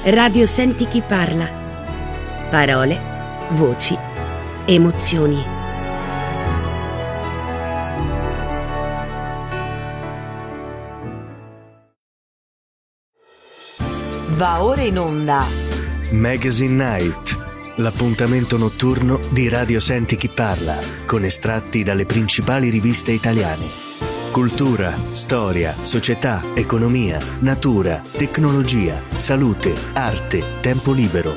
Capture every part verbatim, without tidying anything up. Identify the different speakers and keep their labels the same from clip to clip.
Speaker 1: Radio Senti chi parla. Parole, voci, emozioni.
Speaker 2: Va ora in onda
Speaker 3: Magazine Night, l'appuntamento notturno di Radio Senti chi parla, con estratti dalle principali riviste italiane. Cultura, storia, società, economia, natura, tecnologia, salute, arte, tempo libero.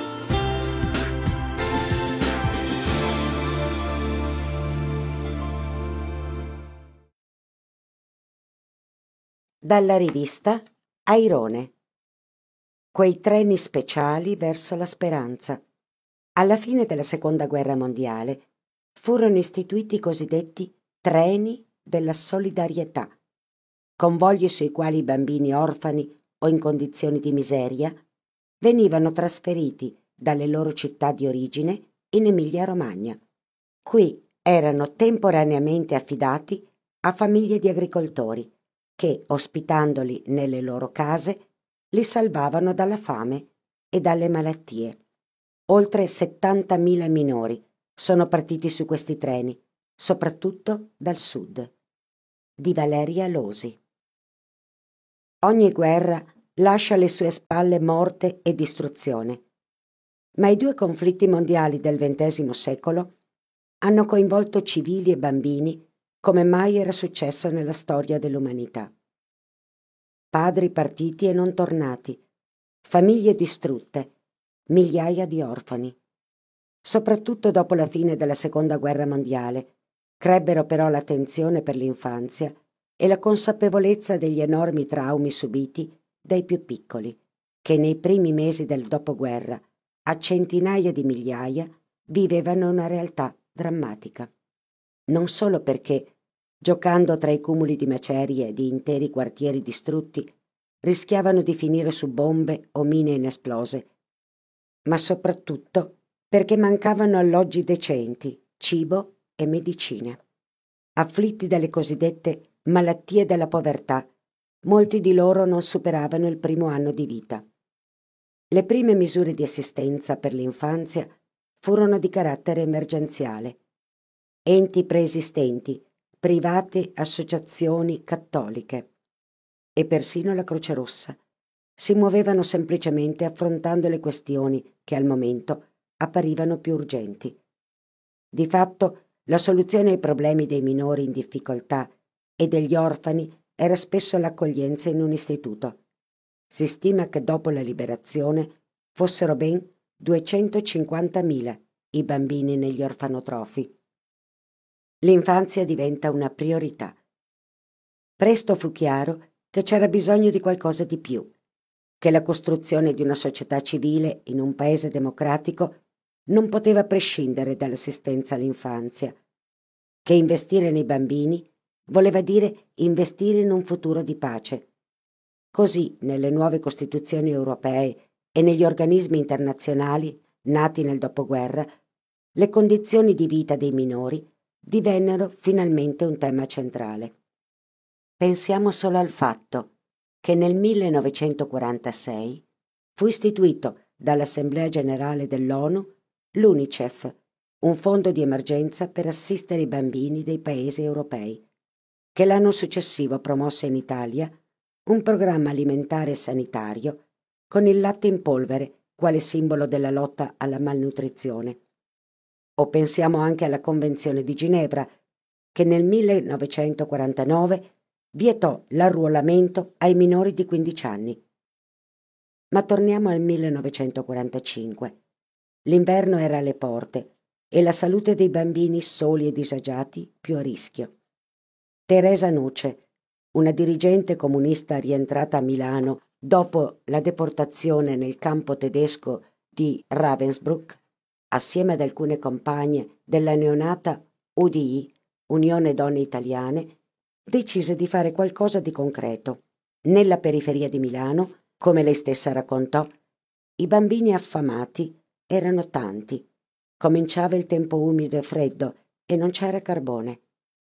Speaker 4: Dalla rivista Airone. Quei treni speciali verso la speranza. Alla fine della Seconda Guerra Mondiale furono istituiti i cosiddetti treni della solidarietà, convogli sui quali i bambini orfani o in condizioni di miseria venivano trasferiti dalle loro città di origine in Emilia-Romagna. Qui erano temporaneamente affidati a famiglie di agricoltori che, ospitandoli nelle loro case, li salvavano dalla fame e dalle malattie. Oltre settantamila minori sono partiti su questi treni, soprattutto dal sud. Di Valeria Losi. Ogni guerra lascia alle sue spalle morte e distruzione, ma i due conflitti mondiali del ventesimo secolo hanno coinvolto civili e bambini come mai era successo nella storia dell'umanità. Padri partiti e non tornati, famiglie distrutte, migliaia di orfani. Soprattutto dopo la fine della Seconda Guerra Mondiale, crebbero però l'attenzione per l'infanzia e la consapevolezza degli enormi traumi subiti dai più piccoli, che nei primi mesi del dopoguerra, a centinaia di migliaia, vivevano una realtà drammatica. Non solo perché, giocando tra i cumuli di macerie di interi quartieri distrutti, rischiavano di finire su bombe o mine inesplose, ma soprattutto perché mancavano alloggi decenti, cibo e medicina. Afflitti dalle cosiddette malattie della povertà, molti di loro non superavano il primo anno di vita. Le prime misure di assistenza per l'infanzia furono di carattere emergenziale. Enti preesistenti, private associazioni cattoliche e persino la Croce Rossa si muovevano semplicemente affrontando le questioni che al momento apparivano più urgenti. Di fatto, la soluzione ai problemi dei minori in difficoltà e degli orfani era spesso l'accoglienza in un istituto. Si stima che dopo la liberazione fossero ben duecentocinquantamila i bambini negli orfanotrofi. L'infanzia diventa una priorità. Presto fu chiaro che c'era bisogno di qualcosa di più, che la costruzione di una società civile in un paese democratico non poteva prescindere dall'assistenza all'infanzia, che investire nei bambini voleva dire investire in un futuro di pace. Così, nelle nuove Costituzioni europee e negli organismi internazionali nati nel dopoguerra, le condizioni di vita dei minori divennero finalmente un tema centrale. Pensiamo solo al fatto che nel millenovecentoquarantasei fu istituito dall'Assemblea Generale dell'ONU l'UNICEF, un fondo di emergenza per assistere i bambini dei paesi europei, che l'anno successivo promosse in Italia un programma alimentare e sanitario con il latte in polvere quale simbolo della lotta alla malnutrizione. O pensiamo anche alla Convenzione di Ginevra, che nel millenovecentoquarantanove vietò l'arruolamento ai minori di quindici anni. Ma torniamo al millenovecentoquarantacinque. L'inverno era alle porte e la salute dei bambini soli e disagiati più a rischio. Teresa Nuce, una dirigente comunista rientrata a Milano dopo la deportazione nel campo tedesco di Ravensbrück, assieme ad alcune compagne della neonata U D I, Unione Donne Italiane, decise di fare qualcosa di concreto. Nella periferia di Milano, come lei stessa raccontò, i bambini affamati erano tanti. Cominciava il tempo umido e freddo e non c'era carbone.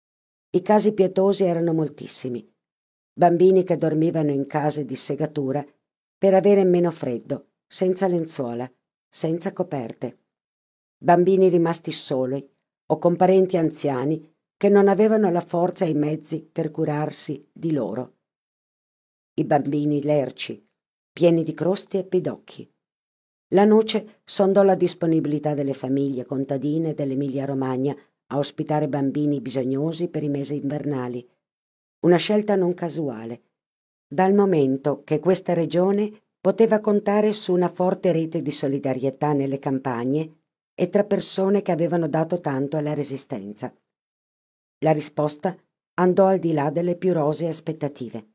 Speaker 4: I casi pietosi erano moltissimi. Bambini che dormivano in case di segatura per avere meno freddo senza lenzuola, senza coperte. Bambini rimasti soli o con parenti anziani che non avevano la forza e i mezzi per curarsi di loro. I bambini lerci, pieni di crosti e pidocchi. La Noce sondò la disponibilità delle famiglie contadine dell'Emilia-Romagna a ospitare bambini bisognosi per i mesi invernali. Una scelta non casuale, dal momento che questa regione poteva contare su una forte rete di solidarietà nelle campagne e tra persone che avevano dato tanto alla Resistenza. La risposta andò al di là delle più rosee aspettative.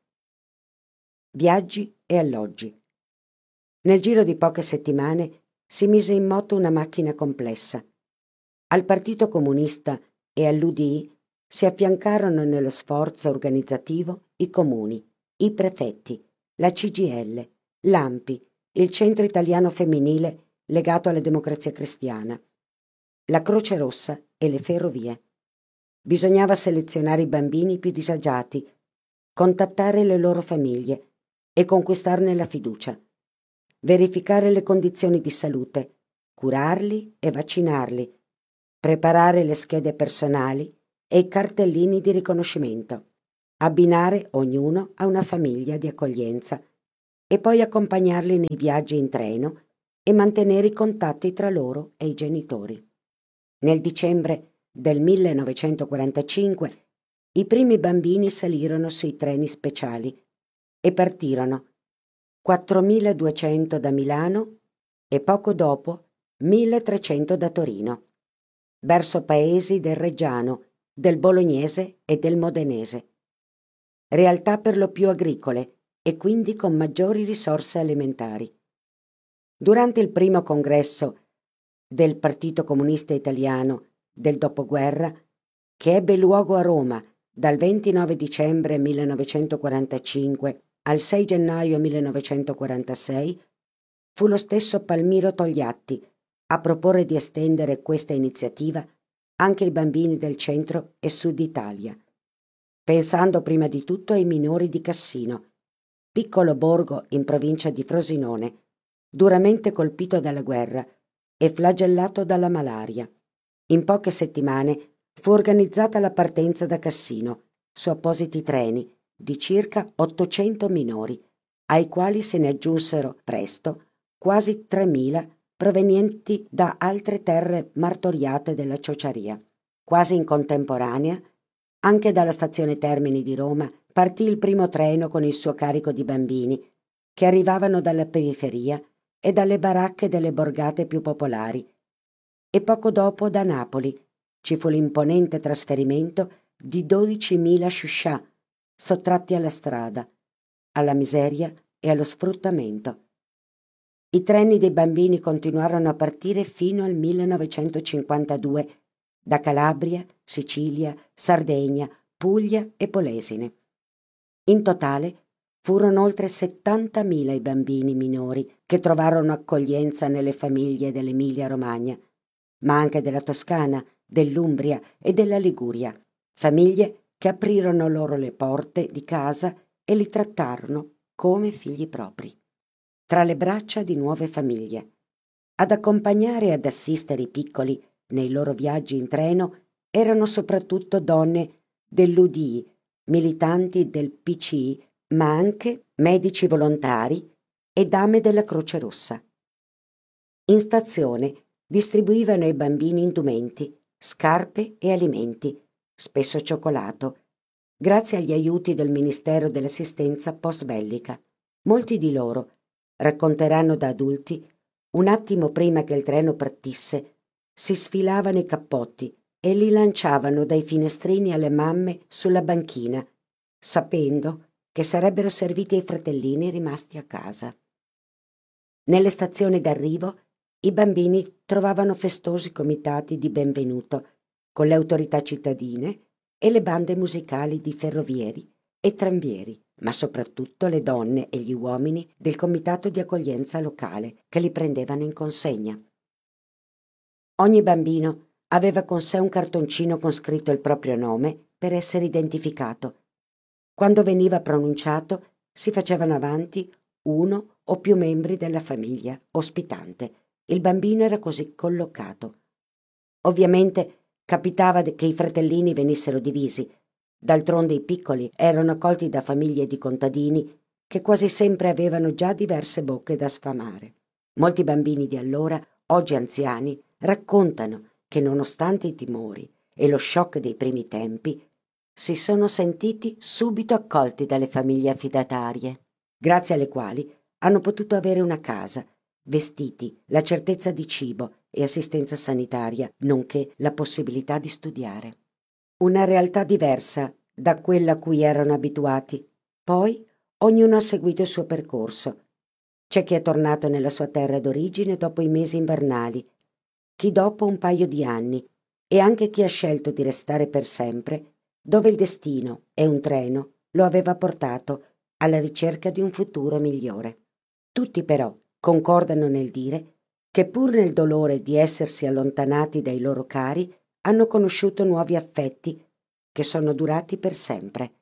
Speaker 4: Viaggi e alloggi. Nel giro di poche settimane si mise in moto una macchina complessa. Al Partito Comunista e all'U D I si affiancarono nello sforzo organizzativo i comuni, i prefetti, la C G I L, l'A N P I, il Centro Italiano Femminile legato alla Democrazia Cristiana, la Croce Rossa e le ferrovie. Bisognava selezionare i bambini più disagiati, contattare le loro famiglie e conquistarne la fiducia, verificare le condizioni di salute, curarli e vaccinarli, preparare le schede personali e i cartellini di riconoscimento, abbinare ognuno a una famiglia di accoglienza e poi accompagnarli nei viaggi in treno e mantenere i contatti tra loro e i genitori. Nel dicembre del millenovecentoquarantacinque i primi bambini salirono sui treni speciali e partirono quattromiladuecento da Milano e poco dopo milletrecento da Torino, verso paesi del Reggiano, del Bolognese e del Modenese, realtà per lo più agricole e quindi con maggiori risorse alimentari. Durante il primo congresso del Partito Comunista Italiano del dopoguerra, che ebbe luogo a Roma dal ventinove dicembre millenovecentoquarantacinque al sei gennaio millenovecentoquarantasei, fu lo stesso Palmiro Togliatti a proporre di estendere questa iniziativa anche ai bambini del centro e sud Italia, pensando prima di tutto ai minori di Cassino, piccolo borgo in provincia di Frosinone, duramente colpito dalla guerra e flagellato dalla malaria. In poche settimane fu organizzata la partenza da Cassino, su appositi treni, di circa ottocento minori, ai quali se ne aggiunsero presto quasi tremila provenienti da altre terre martoriate della ciociaria. Quasi in contemporanea, anche dalla stazione Termini di Roma partì il primo treno con il suo carico di bambini che arrivavano dalla periferia e dalle baracche delle borgate più popolari. E poco dopo da Napoli ci fu l'imponente trasferimento di dodicimila sciuscià sottratti alla strada, alla miseria e allo sfruttamento. I treni dei bambini continuarono a partire fino al millenovecentocinquantadue da Calabria, Sicilia, Sardegna, Puglia e Polesine. In totale furono oltre settantamila i bambini minori che trovarono accoglienza nelle famiglie dell'Emilia-Romagna, ma anche della Toscana, dell'Umbria e della Liguria, famiglie che aprirono loro le porte di casa e li trattarono come figli propri, tra le braccia di nuove famiglie. Ad accompagnare e ad assistere i piccoli nei loro viaggi in treno erano soprattutto donne dell'U D I, militanti del P C I, ma anche medici volontari e dame della Croce Rossa. In stazione distribuivano ai bambini indumenti, scarpe e alimenti, spesso cioccolato, grazie agli aiuti del Ministero dell'Assistenza post-bellica. Molti di loro racconteranno da adulti, un attimo prima che il treno partisse, si sfilavano i cappotti e li lanciavano dai finestrini alle mamme sulla banchina, sapendo che sarebbero serviti ai fratellini rimasti a casa. Nelle stazioni d'arrivo i bambini trovavano festosi comitati di benvenuto con le autorità cittadine e le bande musicali di ferrovieri e tranvieri, ma soprattutto le donne e gli uomini del comitato di accoglienza locale che li prendevano in consegna. Ogni bambino aveva con sé un cartoncino con scritto il proprio nome per essere identificato. Quando veniva pronunciato si facevano avanti uno o più membri della famiglia ospitante. Il bambino era così collocato. Ovviamente capitava che i fratellini venissero divisi. D'altronde i piccoli erano accolti da famiglie di contadini che quasi sempre avevano già diverse bocche da sfamare. Molti bambini di allora, oggi anziani, raccontano che nonostante i timori e lo shock dei primi tempi, si sono sentiti subito accolti dalle famiglie affidatarie, grazie alle quali hanno potuto avere una casa, vestiti, la certezza di cibo e assistenza sanitaria, nonché la possibilità di studiare. Una realtà diversa da quella a cui erano abituati. Poi ognuno ha seguito il suo percorso. C'è chi è tornato nella sua terra d'origine dopo i mesi invernali, chi dopo un paio di anni, e anche chi ha scelto di restare per sempre dove il destino e un treno lo aveva portato alla ricerca di un futuro migliore. Tutti però concordano nel dire che pur nel dolore di essersi allontanati dai loro cari hanno conosciuto nuovi affetti che sono durati per sempre.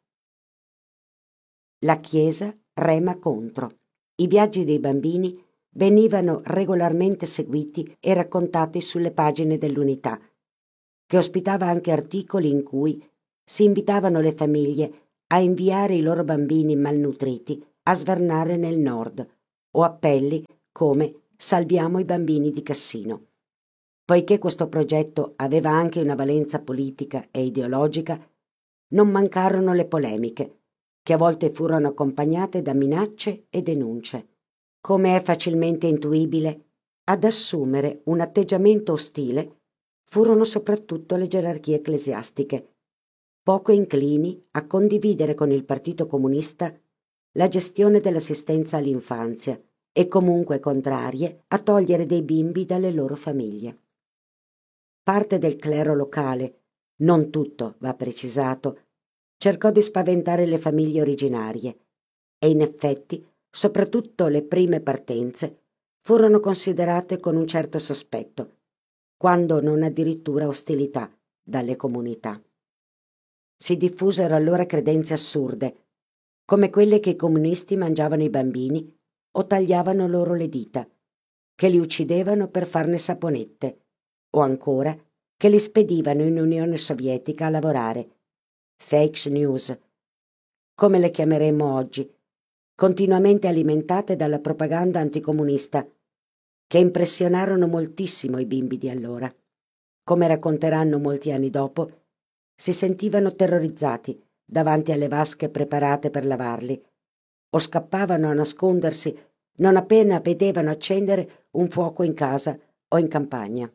Speaker 4: La Chiesa rema contro. I viaggi dei bambini venivano regolarmente seguiti e raccontati sulle pagine dell'Unità, che ospitava anche articoli in cui si invitavano le famiglie a inviare i loro bambini malnutriti a svernare nel nord, o appelli come «Salviamo i bambini di Cassino». Poiché questo progetto aveva anche una valenza politica e ideologica, non mancarono le polemiche, che a volte furono accompagnate da minacce e denunce. Come è facilmente intuibile, ad assumere un atteggiamento ostile furono soprattutto le gerarchie ecclesiastiche, poco inclini a condividere con il Partito Comunista la gestione dell'assistenza all'infanzia e comunque contrarie a togliere dei bimbi dalle loro famiglie. Parte del clero locale, non tutto va precisato, cercò di spaventare le famiglie originarie e in effetti, soprattutto le prime partenze, furono considerate con un certo sospetto, quando non addirittura ostilità, dalle comunità. Si diffusero allora credenze assurde, come quelle che i comunisti mangiavano i bambini o tagliavano loro le dita, che li uccidevano per farne saponette, o ancora che li spedivano in Unione Sovietica a lavorare. Fake news, come le chiameremo oggi, continuamente alimentate dalla propaganda anticomunista, che impressionarono moltissimo i bimbi di allora. Come racconteranno molti anni dopo, si sentivano terrorizzati davanti alle vasche preparate per lavarli, o scappavano a nascondersi non appena vedevano accendere un fuoco in casa o in campagna.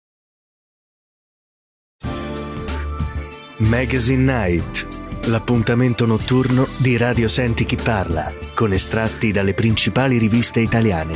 Speaker 3: Magazine Night, l'appuntamento notturno di Radio Senti Chi Parla, con estratti dalle principali riviste italiane.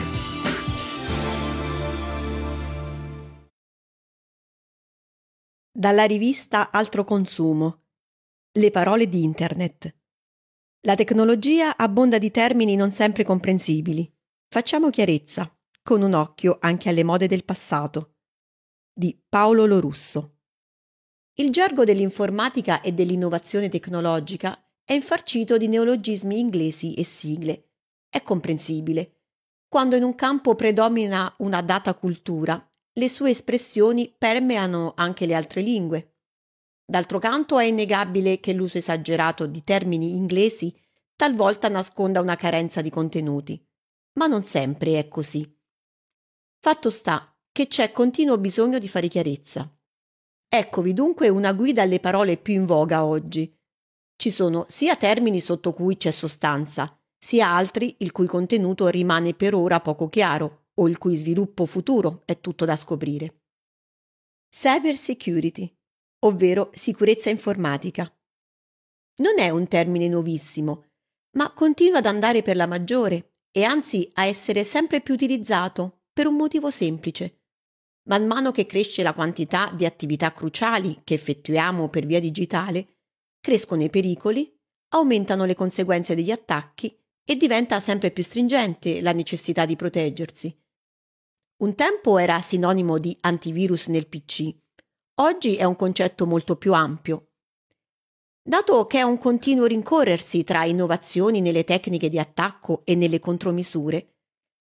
Speaker 5: Dalla rivista Altro Consumo. Le parole di Internet. La tecnologia abbonda di termini non sempre comprensibili. Facciamo chiarezza, con un occhio anche alle mode del passato. Di Paolo Lorusso. Il gergo dell'informatica e dell'innovazione tecnologica è infarcito di neologismi inglesi e sigle. È comprensibile. Quando in un campo predomina una data cultura, le sue espressioni permeano anche le altre lingue. D'altro canto è innegabile che l'uso esagerato di termini inglesi talvolta nasconda una carenza di contenuti, ma non sempre è così. Fatto sta che c'è continuo bisogno di fare chiarezza. Eccovi dunque una guida alle parole più in voga oggi. Ci sono sia termini sotto cui c'è sostanza, sia altri il cui contenuto rimane per ora poco chiaro o il cui sviluppo futuro è tutto da scoprire. Cyber security, ovvero sicurezza informatica. Non è un termine nuovissimo, ma continua ad andare per la maggiore e anzi a essere sempre più utilizzato per un motivo semplice. Man mano che cresce la quantità di attività cruciali che effettuiamo per via digitale, crescono i pericoli, aumentano le conseguenze degli attacchi e diventa sempre più stringente la necessità di proteggersi. Un tempo era sinonimo di antivirus nel P C, oggi è un concetto molto più ampio. Dato che è un continuo rincorrersi tra innovazioni nelle tecniche di attacco e nelle contromisure,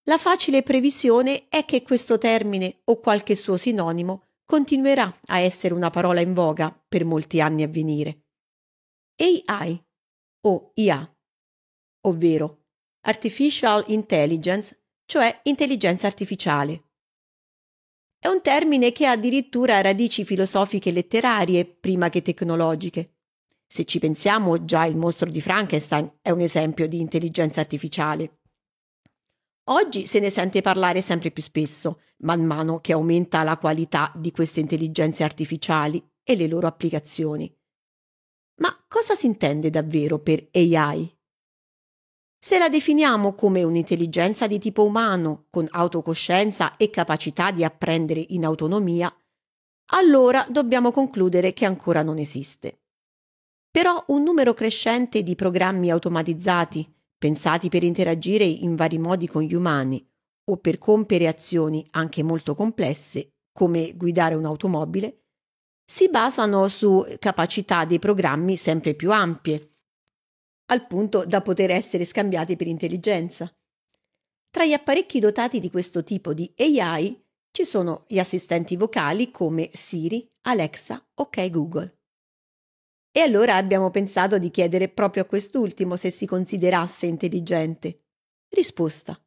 Speaker 5: La facile previsione è che questo termine o qualche suo sinonimo continuerà a essere una parola in voga per molti anni a venire. A I o I A, ovvero Artificial Intelligence, cioè intelligenza artificiale. È un termine che ha addirittura radici filosofiche e letterarie prima che tecnologiche. Se ci pensiamo, già il mostro di Frankenstein è un esempio di intelligenza artificiale. Oggi se ne sente parlare sempre più spesso, man mano che aumenta la qualità di queste intelligenze artificiali e le loro applicazioni. Ma cosa si intende davvero per A I? Se la definiamo come un'intelligenza di tipo umano, con autocoscienza e capacità di apprendere in autonomia, allora dobbiamo concludere che ancora non esiste. Però un numero crescente di programmi automatizzati, pensati per interagire in vari modi con gli umani o per compiere azioni anche molto complesse, come guidare un'automobile, si basano su capacità dei programmi sempre più ampie, al punto da poter essere scambiati per intelligenza. Tra gli apparecchi dotati di questo tipo di A I ci sono gli assistenti vocali come Siri, Alexa, OK Google. E allora abbiamo pensato di chiedere proprio a quest'ultimo se si considerasse intelligente. Risposta: